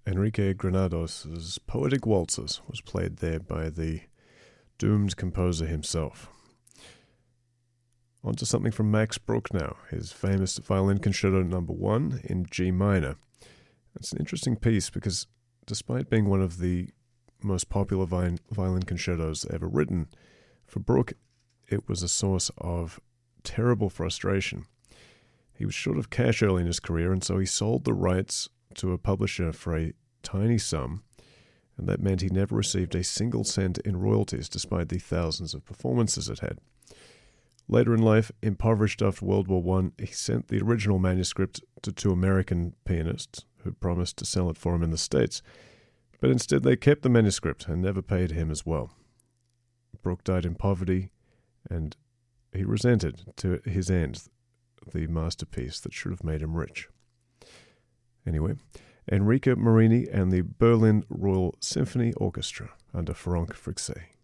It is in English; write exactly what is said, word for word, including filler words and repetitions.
Enrique Granados' Poetic Waltzes was played there by the doomed composer himself. On to something from Max Bruch now, his famous Violin Concerto number one in G minor. It's an interesting piece because despite being one of the most popular violin concertos ever written, for Bruch it was a source of terrible frustration. He was short of cash early in his career, and so he sold the rights to a publisher for a tiny sum, and that meant he never received a single cent in royalties despite the thousands of performances it had. Later in life, impoverished after World War One, he sent the original manuscript to two American pianists who promised to sell it for him in the States, but instead they kept the manuscript and never paid him as well. Bruch died in poverty, and he resented to his end the masterpiece that should have made him rich. Anyway, Enrico Marini and the Berlin Royal Symphony Orchestra under Franck Frixet.